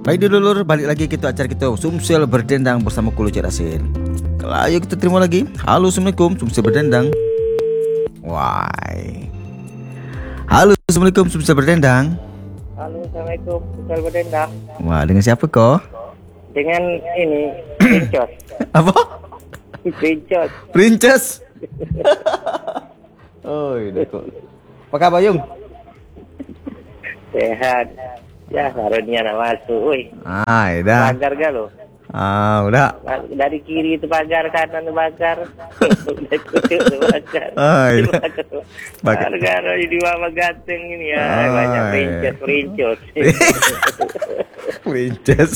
Baik dulur, balik lagi kita acara kita Sumsel Berdendang bersama Kulo Cik Rasin. Kalau ayo kita terima lagi. Halo, assalamualaikum Sumsel Berdendang. Why? Halo, assalamualaikum Sumsel Berdendang. Halo, assalamualaikum Sumsel Berdendang. Wah, dengan siapa kok? Dengan ini Princess. Apa? Princess. Princess. Oh, ini kok. Apa kabar Yung? Sehat. Ya, karunia nak masuk. Woi. Dah. Pagar gak lo? Udah. Dari kiri itu pagar, kanan itu pagar. Udah kucuk itu pagar. Pagar di bawah ganteng ini ya. Banyak princess. Princess.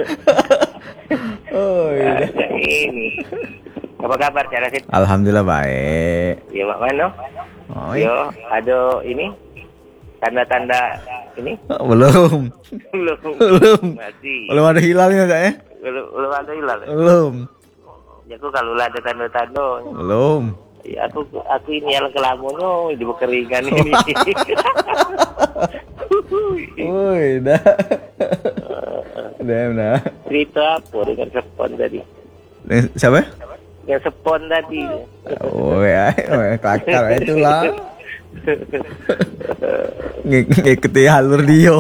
Oh, iya. Ini. Apa kabar cara sih? Alhamdulillah baik. Ya, Mak Mano? Oh, iya. Yo, ada ini tanda-tanda ini? Belum. Masih. Belum ada hilalnya enggak ya? Belum ada hilal. Belum. Ya aku kalau ada tanda-tanda. Belum. Ya aku ini yang kelamunnya di keringan ini. Woi, dah. Dah. Cerita apa dengan sepon tadi? Siapa? Yang sepon tadi. Oh ya, kelakar itulah. Ngikuti halur dia.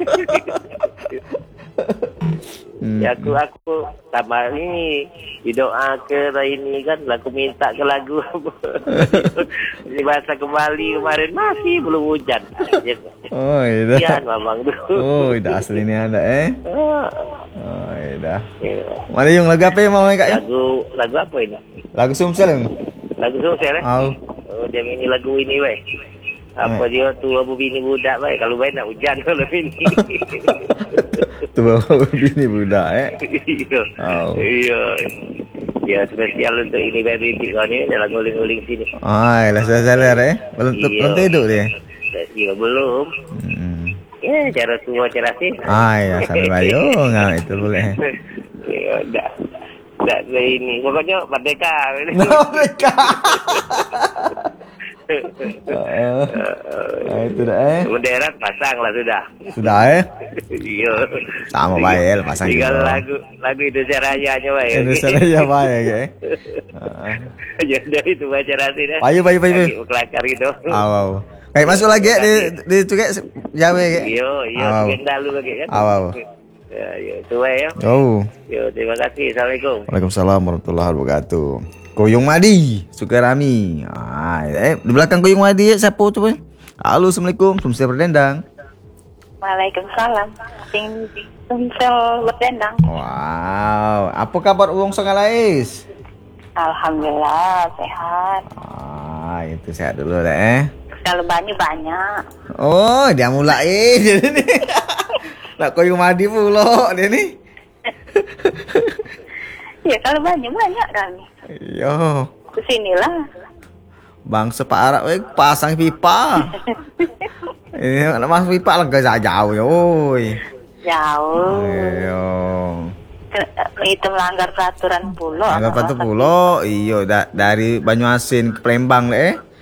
Ya aku sama ini didoa ke ini kan aku minta ke lagu di bahasa kembali kemarin masih belum hujan. Oh iya. Iya memang tuh. Oh iya aslinya ada Oh iya. Mana Yung lagu apa yang mau Kak? Lagu apa ini? Lagu Sumsel Yung. Lagu Sumsel ya? Oh dia ini lagu ini weh. Apa dia tua bini budak baik kalau baik nak hujan kalau ini. Tua bini budak Iya. Ya spesial untuk ini baby kau ni dalam nguling-nguling sini. Lah saya belum tidur dia. Iya belum. Ya cara tua cara sih. Ya sambil bayo enggak itu boleh. Ya dah. Dah ini pokoknya merdeka. Merdeka. Itu dah Bendera pasang lah sudah. Sudah Iya. Sama baik pasang tinggal lagu Indonesia Raya aja baik. Indonesia Raya baik Jadi itu baca rasi dah. Bayu. Kelakar gitu. Kayak masuk lagi di tukek Jawa kayak. Iya, dalu lagi kan. Ya, itu ya. Yo, terima kasih. Assalamualaikum. Waalaikumsalam warahmatullahi wabarakatuh. Koyong Madi, Sukarami. Di belakang Koyong Madi siapa coba? Halo, assalamualaikum, Sumsel Berdendang. Waalaikumsalam. Sumsel Berdendang. Wow, apa kabar Uang Songalais? Alhamdulillah sehat. Itu sehat dulu deh. Kalau banyak. Oh, dia mulai jadi nih. Nak Koyong Madi pula dia nih. Ya kalau banyak kami. Iya. Kesinilah. Bangsa Pak Arab pasang pipa. Ini nak masuk pipa lah gak jauh ya, oi. Jauh. Iya. Itu melanggar peraturan pulau. Melanggar peraturan pulau, iya dari Banyuasin ke Palembang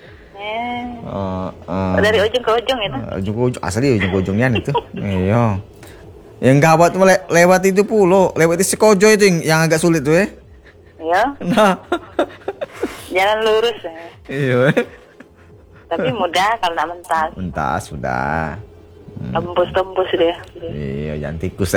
Dari ujung ke ujung itu. Ujung ke ujung, asli ujung ke ujungnya itu. Iya. Yang gawat lewat itu pulau, lewat itu Sekojo itu yang agak sulit tuh Iya. Nah. Jalan lurus. Iya. Tapi mudah kalau nak mentas. Mentas sudah. Tembus dia. Iya, jangan tikus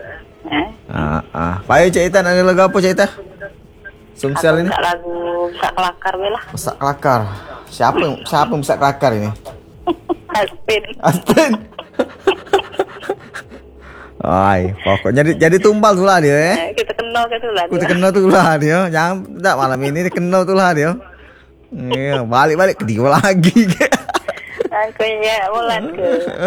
Baik Cik Itan, ada lagu apa Cik Itan? Sumsel ini? Lagu Besak Kelakar lah. Besak Kelakar. Siapa yang besak kelakar ini? Aspin. Pokoknya jadi tumbal tuh lah dia Kita kenal tuh lah dia. Jangan tak malam ini kenal tuh lah dia. Iya, balik ke dia lagi. Aku ya bulan ke.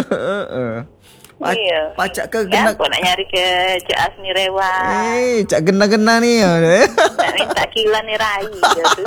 Iya. Pacak ke Ya, gena. aku nak nyari ke Cik Asni Rewa. Cak gena-gena nih Nak minta kilan ni rai gitu.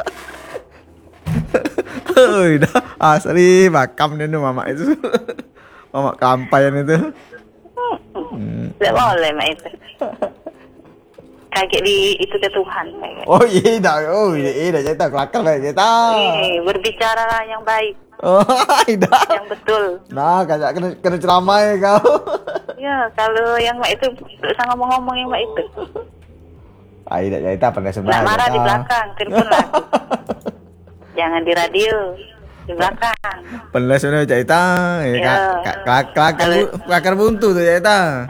Dah asli makam dia tuh mama itu. Mama kampayan itu. Tidak boleh mak itu. Kaget di itu ke Tuhan. Oh iya dah cerita kelakar lah cerita. Berbicara yang baik. Oh, dah. Yang betul. Nah, kena ceramah kau. Ya, kalau yang Mak itu usah ngomong-ngomong yang Mak itu. Ai dak cerita pernah sebelah. Nak marah di belakang, telepon lagi. Jangan di radio, di belakang. Pernah sebenarnya cerita. Ya. Kelakar buntu tuh cerita.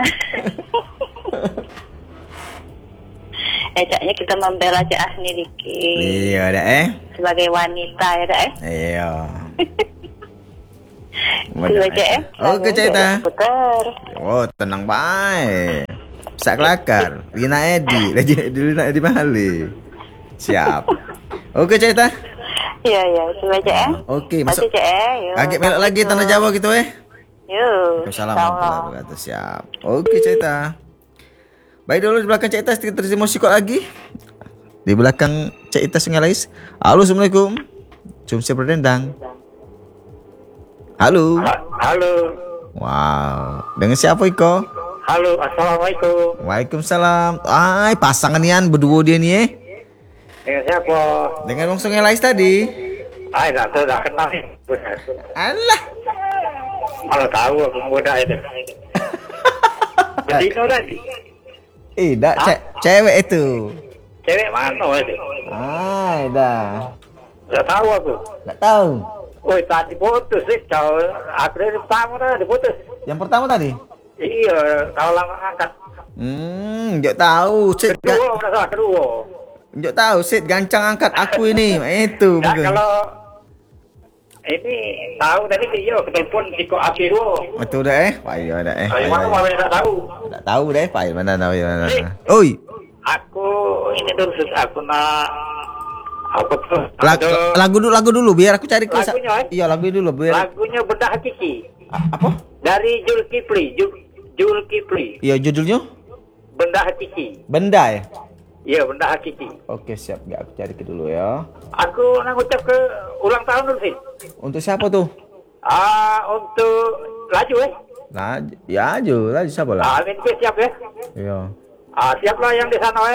Caknya kita membela Cak Ahni dikit. Iya dak Sebagai wanita ya dak Iya. Coba Cak Oke cerita. Putar. Oh tenang baik. Sak kelakar. Lina Edi. Lina Edi Mahali. Siap. Oke cerita. Iya, coba Cak Oke masuk. Cak yuk. Lagi melok lagi tanah Jawa gitu Yuk. Assalamualaikum warahmatullahi wabarakatuh. Siap. Oke cerita. Baik dulu di belakang Cik Itas terus emosi kok lagi. Di belakang Cik Itas Sungai Lais. Halo assalamualaikum. Cum saya berdendang. Halo. Halo. Wow. Dengan siapa Iko? Halo, assalamualaikum. Waalaikumsalam. Ay pasangan nian berdua dia nih Dengan siapa? Dengan Bang Sungai Lais tadi. Tidak kenal. Alah. Kalau tahu aku muda itu. Betina tadi. Dak cewek itu. Cewek mana itu? Ay dah. Tidak tahu aku. Enggak tahu. Woi tadi putus sih, jauh akhirnya pertama tadi putus. Yang pertama tadi? Iya, kalau lama angkat. Enggak tahu. Kedua, udah salah kedua. Enggak tahu, Sid gancang angkat aku ini. Itu Nah, mungkin. kalau ini tahu tadi dia telepon Ciko Apiru. Itu dah Pak iya dah Saya mana tidak tahu. Enggak tahu deh, Pak mana tahu mana. Oi. Aku ini terus aku nak apa tuh? Lagu dulu biar aku cari ke. Lagunya, Iya, lagu dulu biar. Lagunya Benda Hakiki. Apa? Dari Zulkifli. Iya, judulnya Benda Hakiki. Benda ya. Iya, Benda Hakiki. Oke, siap. Enggak aku cari ke dulu ya. Aku nak ucap ke ulang tahun dulu sih. Untuk siapa tuh? Untuk Laju Nah, ya laju siapa lah? Amin siap ya. Iya. Siaplah yang di sana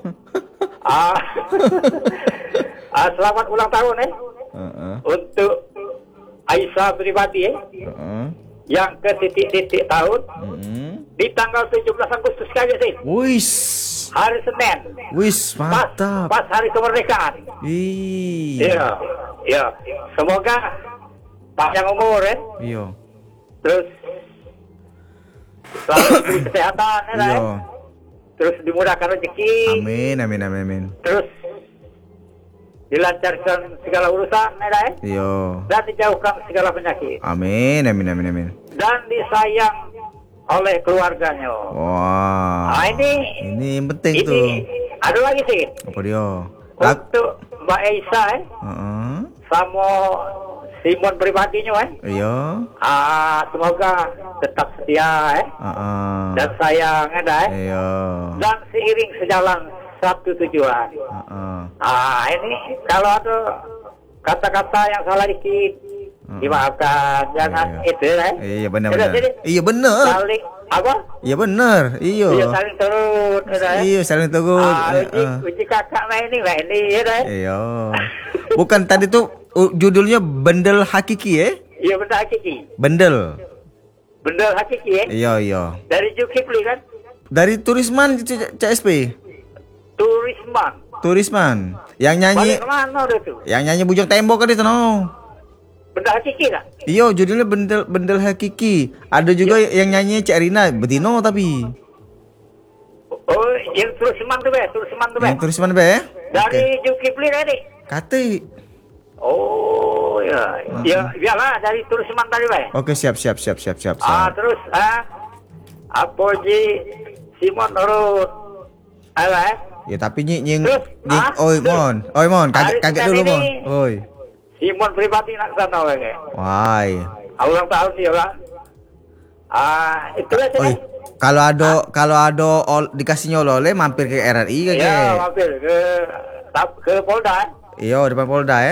selamat ulang tahun untuk Aisyah pribadi yang ke titik-titik tahun di tanggal 17 Agustus kali sih. Wis. Hari Senin. Wis, mantap. Pas hari kemerdekaan. Iya. Iya. Semoga panjang umur Iya. Terus selalu diberi kesehatan Iya. Terus dimudahkan rezeki. Amin. Terus dilancarkan segala urusan Iya. dan dijauhkan segala penyakit Amin. dan disayang oleh keluarganya. Wah. ini yang penting tuh. Ada lagi sih Apa dia? untuk Mbak Aisyah sama Simon pribadinya Iya. semoga tetap setia dan sayang Iya. dan seiring sejalan satu tujuan. Ini kalau ada kata-kata yang salah dikit dimaafkan, jangan itu Iya benar. Iya benar. saling apa? Iya benar. Iya. Iya saling turut Iya saling turut. uji kakak ini ya Iya. Bukan tadi tuh judulnya Bendel Hakiki ya? Iya benda hakiki. Bendel. Benda hakiki Iya. dari Zulkifli kan? Dari Turisman CSP. Turisman. Yang nyanyi. Balik kemana udah tuh? Yang nyanyi Bujang Tembok kan itu no. Benda hakiki kan? Iya, judulnya Bendel Hakiki. Ada juga yang nyanyi Cik Rina, Betino tapi. Oh, yang Turisman tuh Yang Turisman be? Dari Zulkifli tadi. Kate. Oh ya, ya biarlah dari Turisman tadi Oke, siap. Terus apa Simon urut Ya tapi nying Terus, oi mon, kaget dulu mon. Oi. Simon pribadi nak sana Wai. ulang tahun dia lah. Itu lah Oi. Kalau ada dikasihnya oleh mampir ke RRI kagak? ya mampir ke Polda. Iya, depan Polda ya.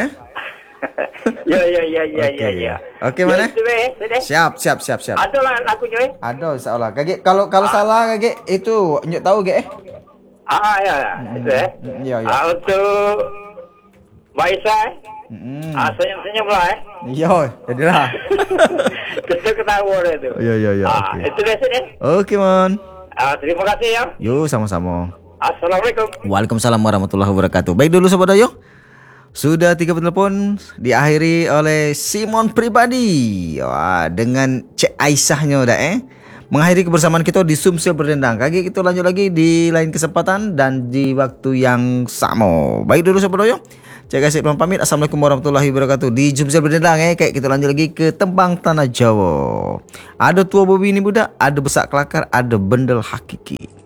Ya. Oke, mana? Siap. Ada lah lagunya Ada insyaallah. Kagak kalau salah kagak itu nyok tahu gak ya. Itu Iya. Untuk Mbak Isa Senyum-senyum lah Yo, jadilah. Kita ketawa dia tu. Ya, okey. Itu biasa deh. Okey, Mon. Terima kasih ya. Yo, sama-sama. Assalamualaikum. Waalaikumsalam warahmatullahi wabarakatuh. Baik dulu Sobat Doyo. Sudah 3 penelpon diakhiri oleh Simon pribadi. Wah, dengan Cik Aisyahnya dah mengakhiri kebersamaan kita di Sumsel Berdendang. Kaki kita lanjut lagi di lain kesempatan dan di waktu yang sama. Baik dulu Sobat Doyo. Cik Asyik belum pamit. Assalamualaikum warahmatullahi wabarakatuh. Di Sumsel Berdendang kayak kita lanjut lagi ke Tembang Tanah Jawa. Ada tua bobi ni budak, ada besak kelakar, ada bendel hakiki.